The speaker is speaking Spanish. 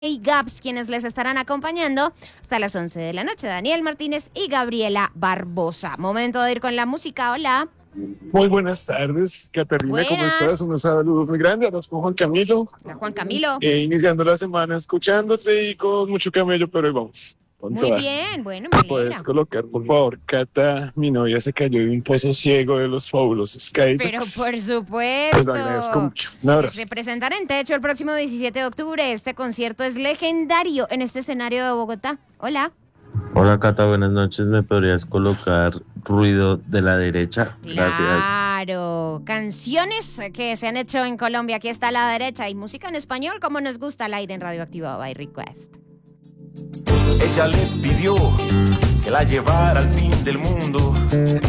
y Gaps, quienes les estarán acompañando hasta las 11 de la noche. Daniel Martínez y Gabriela Barbosa. Momento de ir con la música. Hola. Muy buenas tardes, Catarina, ¿cómo estás? Buenas. Un saludo muy grande, hablas con Juan Camilo, Hola, Juan Camilo. iniciando la semana escuchándote y con mucho camello, pero ahí vamos, con Muy toda. bien, bueno, me Puedes alegra. colocar, por favor, Cata, mi novia se cayó de un pozo ciego de los fabulosos Pero Skypex. por Te lo agradezco supuesto. mucho. Un Que abrazo. se presentará en Techo el próximo 17 de octubre. Este concierto es legendario en este escenario de Bogotá. Hola. Hola Cata, buenas noches. ¿Me podrías colocar ruido de la derecha? Gracias. Claro, canciones que se han hecho en Colombia. Aquí está a la derecha y música en español como nos gusta al aire en Radioactiva by Request. Ella le pidió que la llevara al fin del mundo.